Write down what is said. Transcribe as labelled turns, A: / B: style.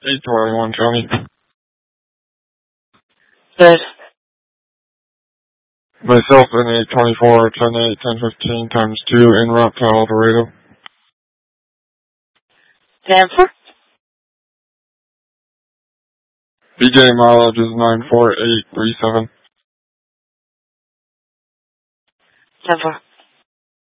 A: 821, Tony.
B: Good.
A: Myself in 824, 10-8, 1015 times 2 en route to El Dorado.
B: Dancer?
A: BJ mileage is 94837.
B: Denver.